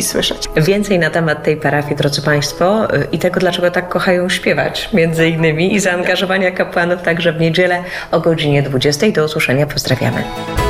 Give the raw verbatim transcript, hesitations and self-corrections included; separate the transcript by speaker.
Speaker 1: słyszeć.
Speaker 2: Więcej na temat tej parafii, drodzy Państwo, i tego, dlaczego tak kochają śpiewać, między innymi, i zaangażowania kapłanów także w niedzielę o godzinie dwudziestej. Do usłyszenia, pozdrawiamy.